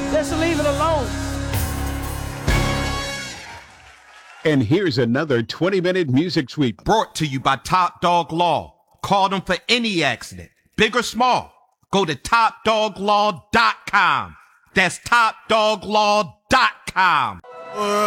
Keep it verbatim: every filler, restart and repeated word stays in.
Let's leave it alone. And here's another twenty-minute music sweep brought to you by Top Dog Law. Call them for any accident, big or small. Go to top dog law dot com. That's top dog law dot com.